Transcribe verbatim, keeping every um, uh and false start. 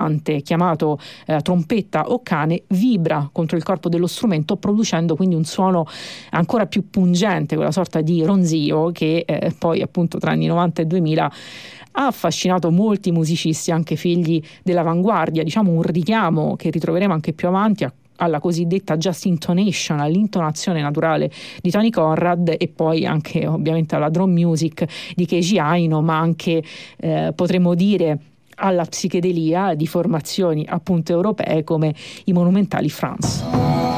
pulsante chiamato eh, trompetta o cane vibra contro il corpo dello strumento, producendo quindi un suono ancora più pungente, quella sorta di ronzio che eh, poi appunto tra anni novanta e duemila ha affascinato molti musicisti, anche figli dell'avanguardia, diciamo un richiamo che ritroveremo anche più avanti a alla cosiddetta just intonation, all'intonazione naturale di Tony Conrad, e poi anche ovviamente alla drum music di Keiji Aino, ma anche eh, potremmo dire alla psichedelia di formazioni appunto europee come i Monumentali France.